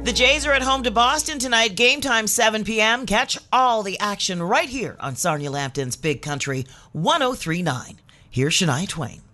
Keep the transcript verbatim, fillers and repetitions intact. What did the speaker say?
The Jays are at home to Boston tonight. Game time seven p.m. Catch all the action right here on Sarnia Lambton's Big Country one oh three point nine. Here's Shania Twain.